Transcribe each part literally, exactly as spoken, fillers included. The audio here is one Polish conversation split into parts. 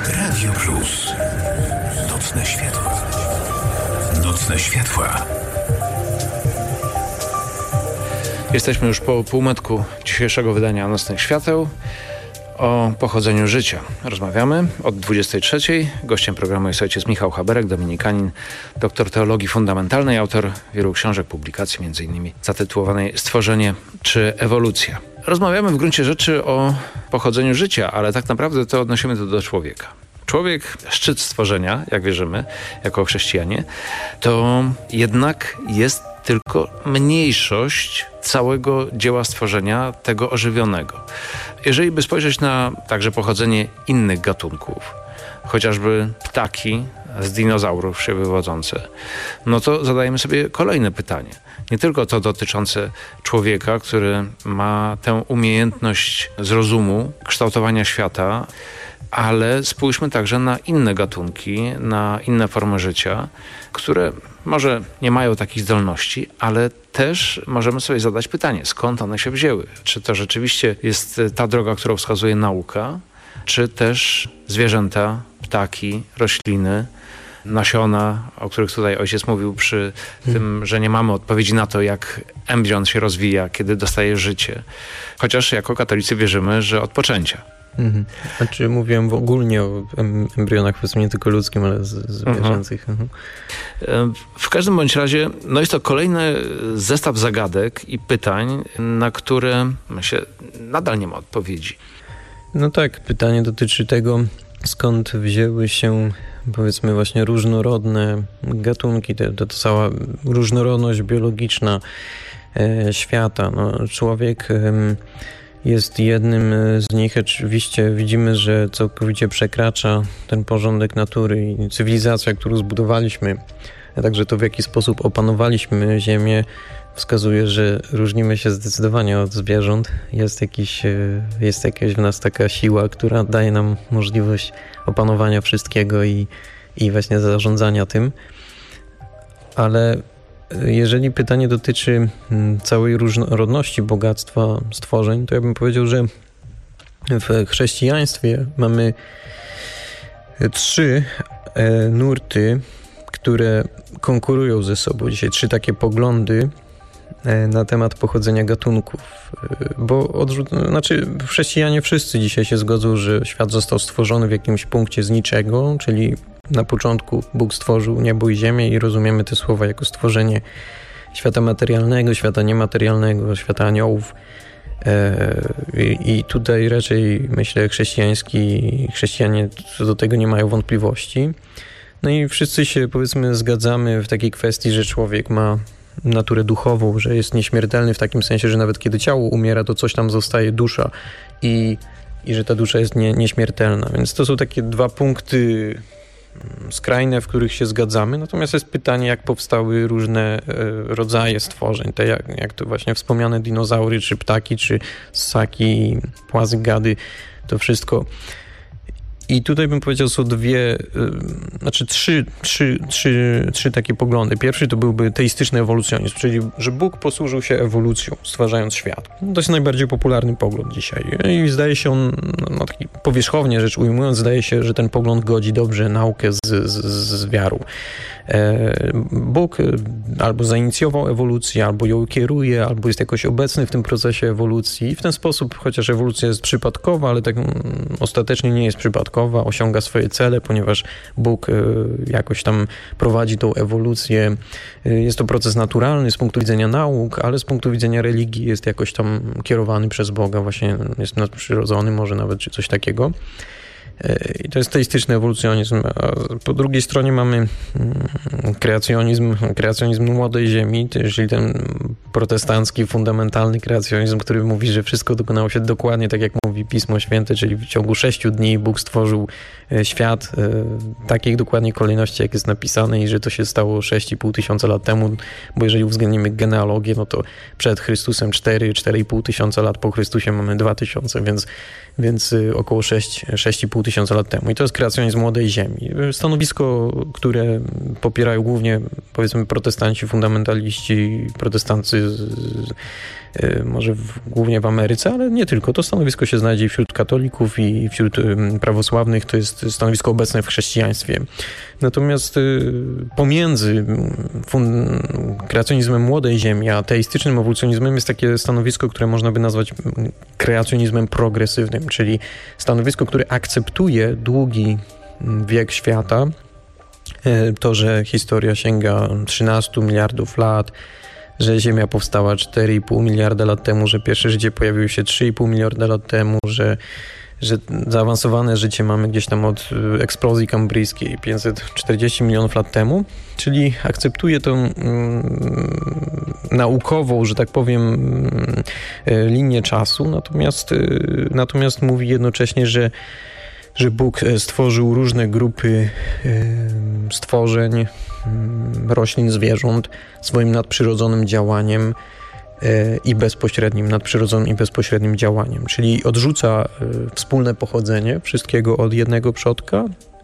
Radio Plus. Nocne światła. Nocne światła. Jesteśmy już po półmetku dzisiejszego wydania Nocnych Świateł. O pochodzeniu życia rozmawiamy od dwudziestej trzeciej. Gościem programu jest ojciec Michał Haberek, dominikanin, doktor teologii fundamentalnej, autor wielu książek, publikacji, między innymi zatytułowanej Stworzenie czy ewolucja. Rozmawiamy w gruncie rzeczy o pochodzeniu życia, ale tak naprawdę to odnosimy to do człowieka. Człowiek, szczyt stworzenia, jak wierzymy, jako chrześcijanie, to jednak jest tylko mniejszość całego dzieła stworzenia, tego ożywionego. Jeżeli by spojrzeć na także pochodzenie innych gatunków, chociażby ptaki z dinozaurów się wywodzące, no to zadajemy sobie kolejne pytanie. Nie tylko to dotyczące człowieka, który ma tę umiejętność z rozumu, kształtowania świata, ale spójrzmy także na inne gatunki, na inne formy życia, które może nie mają takich zdolności, ale też możemy sobie zadać pytanie, skąd one się wzięły? Czy to rzeczywiście jest ta droga, którą wskazuje nauka, czy też zwierzęta, ptaki, rośliny, nasiona, o których tutaj ojciec mówił przy hmm. tym, że nie mamy odpowiedzi na to, jak embrion się rozwija, kiedy dostaje życie. Chociaż jako katolicy wierzymy, że od poczęcia. Mhm. Znaczy mówiłem ogólnie o embrionach, powiedzmy nie tylko ludzkim, ale z, zwierzęcych. Mhm. W każdym bądź razie no jest to kolejny zestaw zagadek i pytań, na które myślę nadal nie ma odpowiedzi. No tak, pytanie dotyczy tego, skąd wzięły się powiedzmy właśnie różnorodne gatunki, to, to cała różnorodność biologiczna e, świata. No, człowiek e, jest jednym z nich. Oczywiście widzimy, że całkowicie przekracza ten porządek natury i cywilizacja, którą zbudowaliśmy, a także to, w jaki sposób opanowaliśmy Ziemię, wskazuje, że różnimy się zdecydowanie od zwierząt. Jest, jakiś, jest jakaś w nas taka siła, która daje nam możliwość opanowania wszystkiego i, i właśnie zarządzania tym. Ale jeżeli pytanie dotyczy całej różnorodności bogactwa stworzeń, to ja bym powiedział, że w chrześcijaństwie mamy trzy nurty, które konkurują ze sobą. Dzisiaj trzy takie poglądy na temat pochodzenia gatunków. Bo odrzu- znaczy chrześcijanie wszyscy dzisiaj się zgodzą, że świat został stworzony w jakimś punkcie z niczego, czyli na początku Bóg stworzył niebo i ziemię i rozumiemy te słowa jako stworzenie świata materialnego, świata niematerialnego, świata aniołów. I tutaj raczej, myślę, chrześcijański, chrześcijanie co do tego nie mają wątpliwości. No i wszyscy się, powiedzmy, zgadzamy w takiej kwestii, że człowiek ma naturę duchową, że jest nieśmiertelny w takim sensie, że nawet kiedy ciało umiera, to coś tam zostaje, dusza i, i że ta dusza jest nie, nieśmiertelna. Więc to są takie dwa punkty skrajne, w których się zgadzamy. Natomiast jest pytanie, jak powstały różne rodzaje stworzeń, te jak, jak to właśnie wspomniane dinozaury, czy ptaki, czy ssaki, płazy, gady, to wszystko. I tutaj bym powiedział, są dwie, znaczy trzy, trzy, trzy, trzy takie poglądy. Pierwszy to byłby teistyczny ewolucjonizm, czyli że Bóg posłużył się ewolucją, stwarzając świat. To jest najbardziej popularny pogląd dzisiaj. I zdaje się on, no taki powierzchownie rzecz ujmując, zdaje się, że ten pogląd godzi dobrze naukę z, z, z wiarą. Bóg albo zainicjował ewolucję, albo ją kieruje, albo jest jakoś obecny w tym procesie ewolucji. I w ten sposób, chociaż ewolucja jest przypadkowa, ale tak ostatecznie nie jest przypadkowa, osiąga swoje cele, ponieważ Bóg jakoś tam prowadzi tą ewolucję. Jest to proces naturalny z punktu widzenia nauk, ale z punktu widzenia religii jest jakoś tam kierowany przez Boga, właśnie jest nadprzyrodzony, może nawet czy coś takiego. I to jest teistyczny ewolucjonizm. A po drugiej stronie mamy kreacjonizm, kreacjonizm młodej ziemi, czyli ten protestancki, fundamentalny kreacjonizm, który mówi, że wszystko dokonało się dokładnie tak, jak mówi Pismo Święte, czyli w ciągu sześciu dni Bóg stworzył świat w takiej dokładnej kolejności, jak jest napisane i że to się stało sześć i pół tysiąca lat temu, bo jeżeli uwzględnimy genealogię, no to przed Chrystusem cztery, cztery i pół tysiąca lat, po Chrystusie mamy dwa tysiące, więc, więc około sześć, sześć i pół tysiąca lat temu. I to jest kreacjonizm młodej ziemi. Stanowisko, które popierają głównie, powiedzmy, protestanci, fundamentaliści, protestancy może w, głównie w Ameryce, ale nie tylko. To stanowisko się znajdzie i wśród katolików i wśród prawosławnych. To jest stanowisko obecne w chrześcijaństwie. Natomiast pomiędzy kreacjonizmem młodej ziemi a ateistycznym ewolucjonizmem jest takie stanowisko, które można by nazwać kreacjonizmem progresywnym, czyli stanowisko, które akceptuje długi wiek świata, to, że historia sięga trzynastu miliardów lat, że Ziemia powstała cztery i pół miliarda lat temu, że pierwsze życie pojawiło się trzy i pół miliarda lat temu, że, że zaawansowane życie mamy gdzieś tam od eksplozji kambryjskiej pięćset czterdzieści milionów lat temu, czyli akceptuje tą mm, naukową, że tak powiem, mm, linię czasu, natomiast, y, natomiast mówi jednocześnie, że że Bóg stworzył różne grupy stworzeń, roślin, zwierząt swoim nadprzyrodzonym działaniem i bezpośrednim, nadprzyrodzonym i bezpośrednim działaniem. Czyli odrzuca wspólne pochodzenie wszystkiego od jednego przodka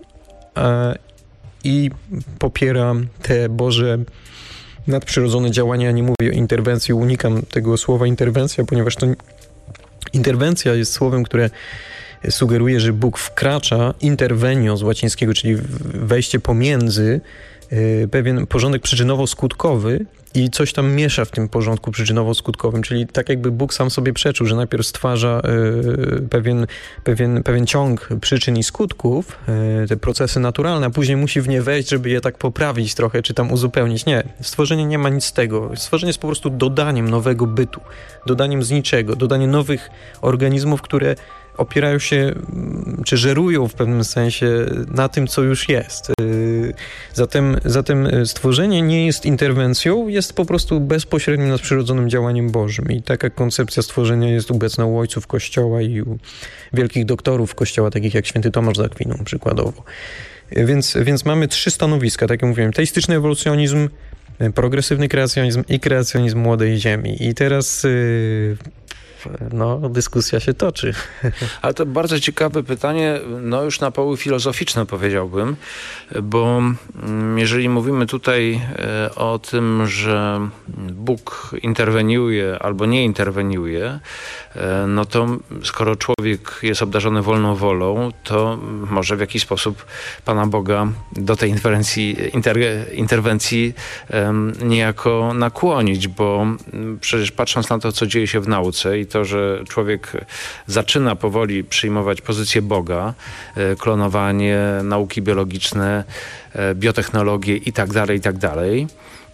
i popiera te Boże nadprzyrodzone działania. Nie mówię o interwencji, unikam tego słowa interwencja, ponieważ to interwencja jest słowem, które sugeruje, że Bóg wkracza intervenio z łacińskiego, czyli wejście pomiędzy pewien porządek przyczynowo-skutkowy i coś tam miesza w tym porządku przyczynowo-skutkowym, czyli tak jakby Bóg sam sobie przeczył, że najpierw stwarza pewien, pewien, pewien ciąg przyczyn i skutków, te procesy naturalne, a później musi w nie wejść, żeby je tak poprawić trochę, czy tam uzupełnić. Nie, stworzenie nie ma nic z tego. Stworzenie jest po prostu dodaniem nowego bytu, dodaniem z niczego, dodaniem nowych organizmów, które opierają się, czy żerują w pewnym sensie na tym, co już jest. Zatem, zatem stworzenie nie jest interwencją, jest po prostu bezpośrednim nadprzyrodzonym działaniem Bożym. I taka koncepcja stworzenia jest obecna u ojców Kościoła i u wielkich doktorów Kościoła, takich jak święty Tomasz z Akwiną przykładowo. Więc, więc mamy trzy stanowiska, tak jak mówiłem, teistyczny ewolucjonizm, progresywny kreacjonizm i kreacjonizm młodej ziemi. I teraz Yy, no, dyskusja się toczy. Ale to bardzo ciekawe pytanie, no już na poły filozoficzne powiedziałbym, bo jeżeli mówimy tutaj o tym, że Bóg interweniuje albo nie interweniuje, no to skoro człowiek jest obdarzony wolną wolą, to może w jakiś sposób Pana Boga do tej interwencji, inter, interwencji um, niejako nakłonić, bo przecież patrząc na to, co dzieje się w nauce i to, że człowiek zaczyna powoli przyjmować pozycję Boga, klonowanie, nauki biologiczne, biotechnologie i tak dalej, i tak dalej,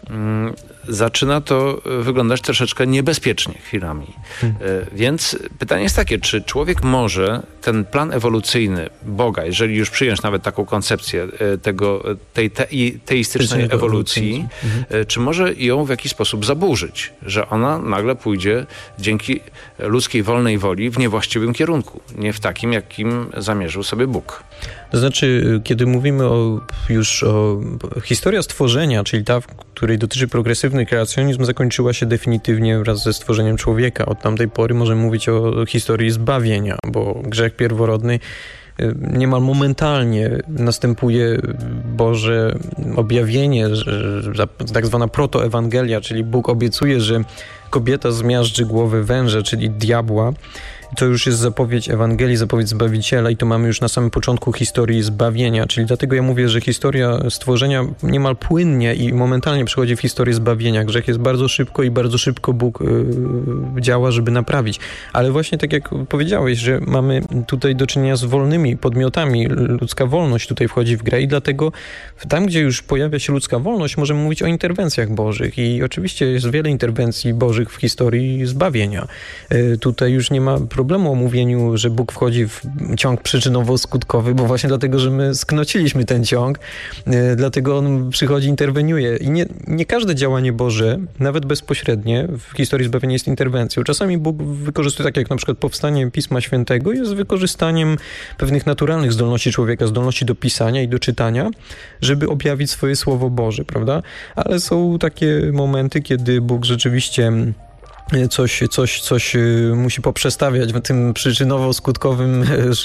zaczyna to wyglądać troszeczkę niebezpiecznie chwilami. Hmm. Więc pytanie jest takie, czy człowiek może ten plan ewolucyjny Boga, jeżeli już przyjąć nawet taką koncepcję tego, tej te, teistycznej ewolucji, hmm. czy może ją w jakiś sposób zaburzyć, że ona nagle pójdzie dzięki ludzkiej wolnej woli w niewłaściwym kierunku, nie w takim, jakim zamierzył sobie Bóg. To znaczy, kiedy mówimy o już o historia stworzenia, czyli ta, w której dotyczy progresywny kreacjonizm, zakończyła się definitywnie wraz ze stworzeniem człowieka. Od tamtej pory możemy mówić o historii zbawienia, bo grzech pierworodny niemal momentalnie następuje Boże objawienie, tak zwana protoewangelia, czyli Bóg obiecuje, że kobieta zmiażdży głowę węża, czyli diabła. To już jest zapowiedź Ewangelii, zapowiedź Zbawiciela i to mamy już na samym początku historii zbawienia, czyli dlatego ja mówię, że historia stworzenia niemal płynnie i momentalnie przechodzi w historię zbawienia. Grzech jest bardzo szybko i bardzo szybko Bóg yy, działa, żeby naprawić. Ale właśnie tak jak powiedziałeś, że mamy tutaj do czynienia z wolnymi podmiotami, ludzka wolność tutaj wchodzi w grę i dlatego tam, gdzie już pojawia się ludzka wolność, możemy mówić o interwencjach Bożych i oczywiście jest wiele interwencji Bożych w historii zbawienia. Yy, tutaj już nie ma problemu o mówieniu, że Bóg wchodzi w ciąg przyczynowo-skutkowy, bo właśnie dlatego, że my sknociliśmy ten ciąg, yy, dlatego on przychodzi, interweniuje. I nie, nie każde działanie Boże, nawet bezpośrednie, w historii zbawienia jest interwencją. Czasami Bóg wykorzystuje, tak jak na przykład powstanie Pisma Świętego, jest wykorzystaniem pewnych naturalnych zdolności człowieka, zdolności do pisania i do czytania, żeby objawić swoje Słowo Boże, prawda? Ale są takie momenty, kiedy Bóg rzeczywiście coś, coś, coś musi poprzestawiać w tym przyczynowo-skutkowym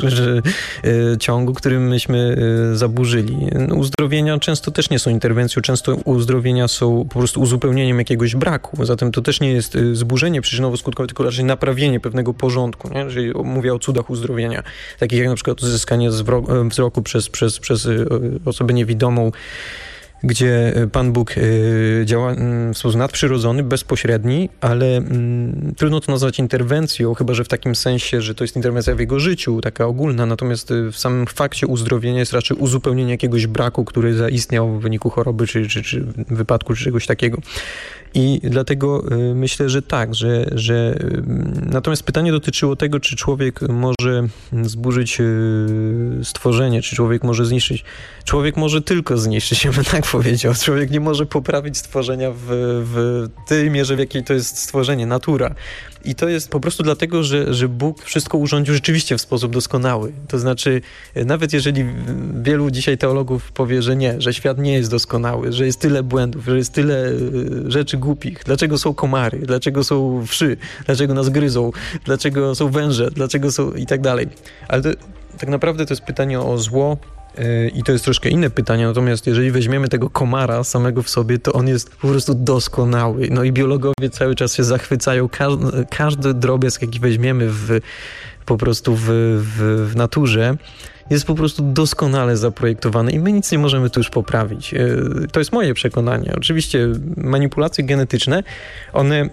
ciągu, którym myśmy zaburzyli. Uzdrowienia często też nie są interwencją, często uzdrowienia są po prostu uzupełnieniem jakiegoś braku. Zatem to też nie jest zburzenie przyczynowo-skutkowe, tylko raczej naprawienie pewnego porządku. Nie? Jeżeli mówię o cudach uzdrowienia, takich jak na przykład uzyskanie wzroku przez, przez, przez osobę niewidomą, gdzie Pan Bóg działa w sposób nadprzyrodzony, bezpośredni, ale mm, trudno to nazwać interwencją, chyba że w takim sensie, że to jest interwencja w jego życiu, taka ogólna, natomiast w samym fakcie uzdrowienia jest raczej uzupełnienie jakiegoś braku, który zaistniał w wyniku choroby, czy, czy, czy wypadku, czy czegoś takiego. I dlatego myślę, że tak, że, że natomiast pytanie dotyczyło tego, czy człowiek może zburzyć stworzenie, czy człowiek może zniszczyć. Człowiek może tylko zniszczyć, ja bym tak powiedział. Człowiek nie może poprawić stworzenia w, w tej mierze, w jakiej to jest stworzenie, natura. I to jest po prostu dlatego, że, że Bóg wszystko urządził rzeczywiście w sposób doskonały. To znaczy, nawet jeżeli wielu dzisiaj teologów powie, że nie, że świat nie jest doskonały, że jest tyle błędów, że jest tyle rzeczy głupich. Dlaczego są komary? Dlaczego są wszy? Dlaczego nas gryzą? Dlaczego są węże? Dlaczego są i tak dalej. Ale to, tak naprawdę to jest pytanie o zło, i to jest troszkę inne pytanie, natomiast jeżeli weźmiemy tego komara samego w sobie, to on jest po prostu doskonały. No i biologowie cały czas się zachwycają. Każdy, każdy drobiazg, jaki weźmiemy w, po prostu w, w, w naturze, jest po prostu doskonale zaprojektowany i my nic nie możemy tu już poprawić. To jest moje przekonanie. Oczywiście manipulacje genetyczne, one...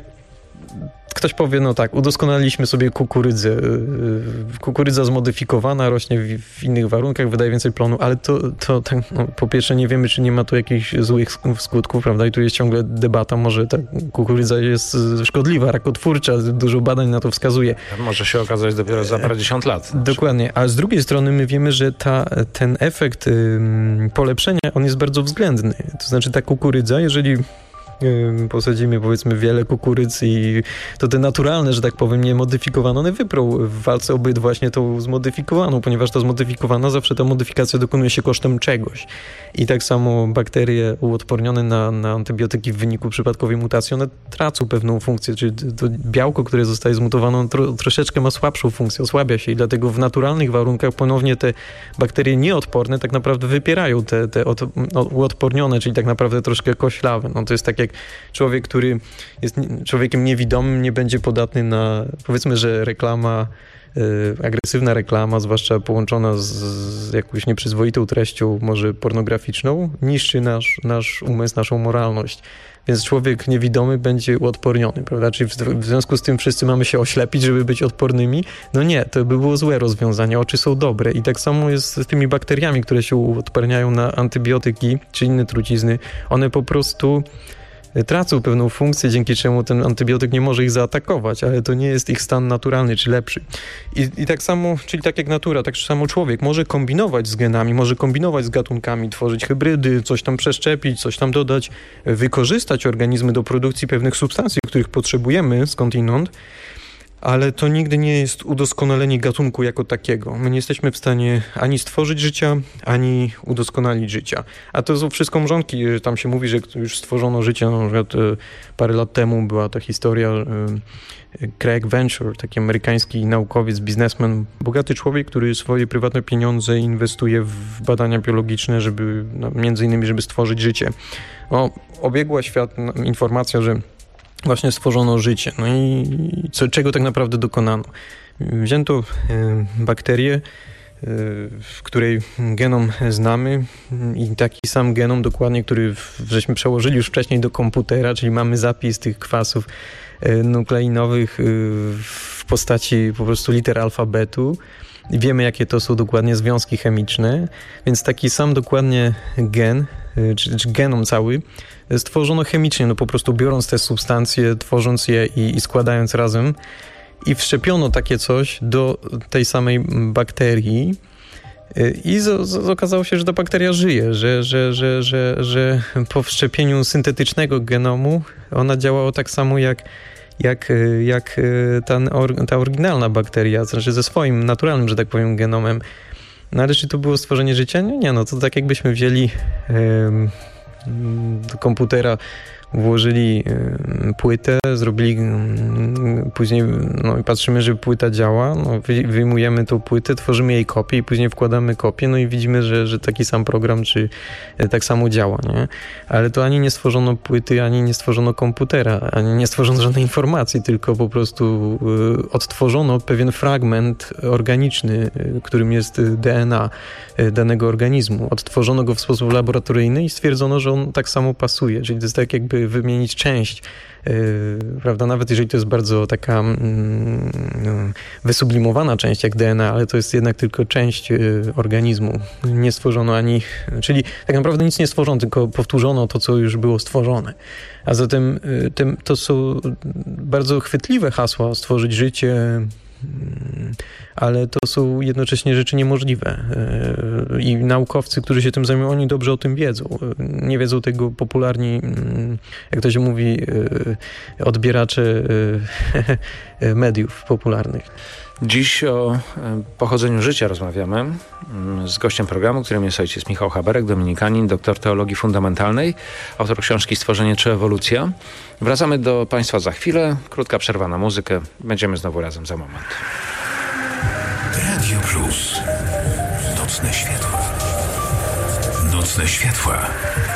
Ktoś powie, no tak, udoskonaliliśmy sobie kukurydzę. Kukurydza zmodyfikowana, rośnie w, w innych warunkach, wydaje więcej plonu, ale to, to tak, no, po pierwsze nie wiemy, czy nie ma tu jakichś złych skutków, prawda? I tu jest ciągle debata, może ta kukurydza jest szkodliwa, rakotwórcza, dużo badań na to wskazuje. Może się okazać dopiero za parędziesiąt lat. Dokładnie, a z drugiej strony my wiemy, że ta, ten efekt ym, polepszenia, on jest bardzo względny. To znaczy ta kukurydza, jeżeli posadzimy powiedzmy wiele kukurydz i to te naturalne, że tak powiem, nie modyfikowane, one wyprą w walce o byt właśnie tą zmodyfikowaną, ponieważ ta zmodyfikowana, zawsze ta modyfikacja dokonuje się kosztem czegoś. I tak samo bakterie uodpornione na, na antybiotyki w wyniku przypadkowej mutacji, one tracą pewną funkcję, czyli to białko, które zostaje zmutowane, tro, troszeczkę ma słabszą funkcję, osłabia się i dlatego w naturalnych warunkach ponownie te bakterie nieodporne tak naprawdę wypierają te, te od, uodpornione, czyli tak naprawdę troszkę koślawe. No to jest tak jak człowiek, który jest człowiekiem niewidomym, nie będzie podatny na, powiedzmy, że reklama, yy, agresywna reklama, zwłaszcza połączona z, z jakąś nieprzyzwoitą treścią, może pornograficzną, niszczy nasz, nasz umysł, naszą moralność. Więc człowiek niewidomy będzie uodporniony, prawda? Czyli w, w związku z tym wszyscy mamy się oślepić, żeby być odpornymi? No nie, to by było złe rozwiązanie. Oczy są dobre. I tak samo jest z tymi bakteriami, które się uodparniają na antybiotyki czy inne trucizny. One po prostu tracą pewną funkcję, dzięki czemu ten antybiotyk nie może ich zaatakować, ale to nie jest ich stan naturalny czy lepszy. I, i tak samo, czyli tak jak natura, tak samo człowiek może kombinować z genami, może kombinować z gatunkami, tworzyć hybrydy, coś tam przeszczepić, coś tam dodać, wykorzystać organizmy do produkcji pewnych substancji, których potrzebujemy skądinąd, ale to nigdy nie jest udoskonalenie gatunku jako takiego. My nie jesteśmy w stanie ani stworzyć życia, ani udoskonalić życia. A to są wszystko mrzonki. Tam się mówi, że już stworzono życie. Na przykład parę lat temu była ta historia Craig Venture, taki amerykański naukowiec, biznesmen, bogaty człowiek, który swoje prywatne pieniądze inwestuje w badania biologiczne, żeby, no, między innymi, żeby stworzyć życie. No, obiegła świat informacja, że właśnie stworzono życie. No i co, czego tak naprawdę dokonano? Wzięto y, bakterię, y, w której genom znamy i taki sam genom dokładnie, który w, żeśmy przełożyli już wcześniej do komputera, czyli mamy zapis tych kwasów y, nukleinowych y, w postaci po prostu liter alfabetu. I wiemy, jakie to są dokładnie związki chemiczne, więc taki sam dokładnie gen, czy, czy genom cały, stworzono chemicznie, no po prostu biorąc te substancje, tworząc je i, i składając razem i wszczepiono takie coś do tej samej bakterii i z, z, okazało się, że ta bakteria żyje, że, że, że, że, że po wszczepieniu syntetycznego genomu ona działała tak samo jak jak, jak ta, ta oryginalna bakteria, znaczy ze swoim naturalnym, że tak powiem, genomem. No ale czy to było stworzenie życia? No nie, no to tak jakbyśmy wzięli um, do komputera włożyli płytę, zrobili, później no i patrzymy, że płyta działa, no, wyjmujemy tą płytę, tworzymy jej kopię i później wkładamy kopię, no i widzimy, że, że taki sam program, czy tak samo działa, nie? Ale to ani nie stworzono płyty, ani nie stworzono komputera, ani nie stworzono żadnej informacji, tylko po prostu odtworzono pewien fragment organiczny, którym jest D N A danego organizmu. Odtworzono go w sposób laboratoryjny i stwierdzono, że on tak samo pasuje, czyli to jest tak jakby wymienić część, yy, prawda, nawet jeżeli to jest bardzo taka yy, wysublimowana część jak D N A, ale to jest jednak tylko część yy, organizmu. Nie stworzono ani, czyli tak naprawdę nic nie stworzono, tylko powtórzono to, co już było stworzone. A zatem yy, tym, to są bardzo chwytliwe hasła, stworzyć życie, ale to są jednocześnie rzeczy niemożliwe. I naukowcy, którzy się tym zajmują, oni dobrze o tym wiedzą. Nie wiedzą tego popularni, jak to się mówi, odbieracze mediów popularnych. Dziś o pochodzeniu życia rozmawiamy z gościem programu, którym jest ojciec Michał Haberek, dominikanin, doktor teologii fundamentalnej, autor książki Stworzenie czy ewolucja. Wracamy do Państwa za chwilę. Krótka przerwa na muzykę. Będziemy znowu razem za moment. Radio Plus. Nocne światła. Nocne światła.